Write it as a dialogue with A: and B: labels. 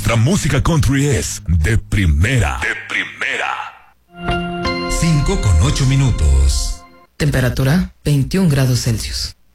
A: nuestra música country es de primera. De primera.
B: 5:08.
C: Temperatura 21 grados Celsius.